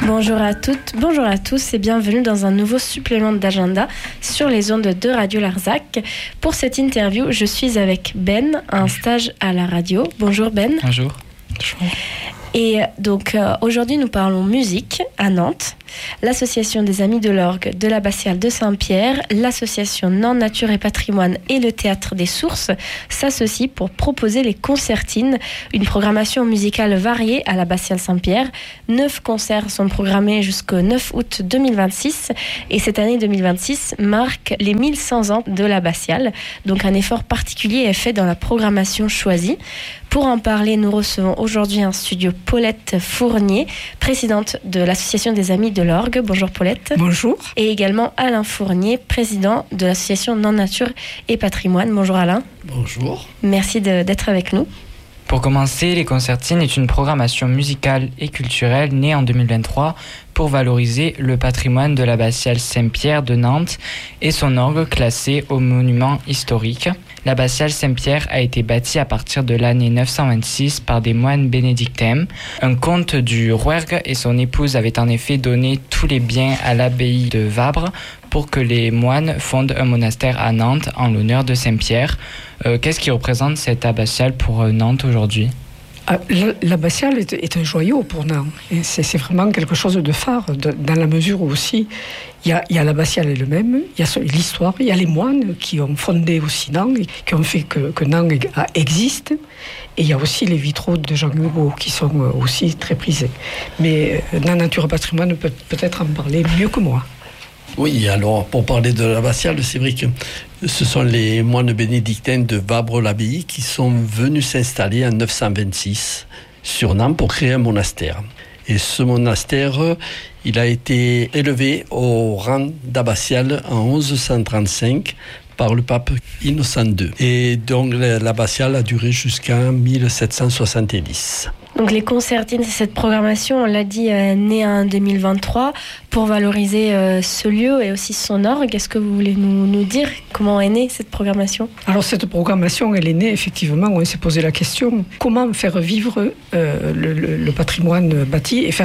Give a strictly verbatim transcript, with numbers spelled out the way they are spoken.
Bonjour à toutes, bonjour à tous et bienvenue dans un nouveau supplément d'agenda sur les ondes de Radio Larzac. Pour cette interview, je suis avec Ben, un stage à la radio. Bonjour Ben. Bonjour. Et donc euh, aujourd'hui nous parlons musique à Nantes. L'association des Amis de l'Orgue de l'abbatiale de Saint-Pierre, l'association Nantes Nature et Patrimoine et le Théâtre des Sources s'associent pour proposer les concertines, une programmation musicale variée à l'abbatiale Saint-Pierre. Neuf concerts sont programmés jusqu'au neuf août deux mille vingt-six et cette année deux mille vingt-six marque les mille cent ans de l'abbatiale. Donc un effort particulier est fait dans la programmation choisie. Pour en parler, nous recevons aujourd'hui en studio Paulette Fournier, présidente de l'association des Amis de l'Orgue. Bonjour Paulette. Bonjour. Et également Alain Fournier, président de l'association Nantes Nature et Patrimoine. Bonjour Alain. Bonjour. Merci de, d'être avec nous. Pour commencer, les concertines est une programmation musicale et culturelle née en deux mille vingt-trois pour valoriser le patrimoine de l'abbatiale Saint-Pierre de Nantes et son orgue classé au monument historique. L'abbatiale Saint-Pierre a été bâtie à partir de l'année neuf cent vingt-six par des moines bénédictins. Un comte du Rouergue et son épouse avaient en effet donné tous les biens à l'abbaye de Vabre pour que les moines fondent un monastère à Nantes en l'honneur de Saint-Pierre. Euh, qu'est-ce qui représente cette abbatiale pour euh, Nantes aujourd'hui ? Ah, l'abbatiale est, est un joyau pour Nantes. Et c'est, c'est vraiment quelque chose de phare, de, dans la mesure où aussi il y a, il y a l'abbatiale elle-même, il y a l'histoire, il y a les moines qui ont fondé aussi Nantes, qui ont fait que, que Nantes existe, et il y a aussi les vitraux de Jean Hugo qui sont aussi très prisés. Mais Nantes Nature et Patrimoine peut peut-être en parler mieux que moi. Oui, alors pour parler de l'abbatiale, c'est vrai que ce sont les moines bénédictins de Vabre-l'Abbaye qui sont venus s'installer en neuf cent vingt-six sur Nantes pour créer un monastère. Et ce monastère, il a été élevé au rang d'abbatiale en onze cent trente-cinq par le pape Innocent deux. Et donc l'abbatiale a duré jusqu'en mille sept cent soixante-dix. Donc les concertines, c'est cette programmation, on l'a dit, euh, née en deux mille vingt-trois pour valoriser euh, ce lieu et aussi son orgue. Est-ce que vous voulez nous, nous dire comment est née cette programmation ? Alors cette programmation, elle est née effectivement, on s'est posé la question, comment faire vivre euh, le, le, le patrimoine bâti et faire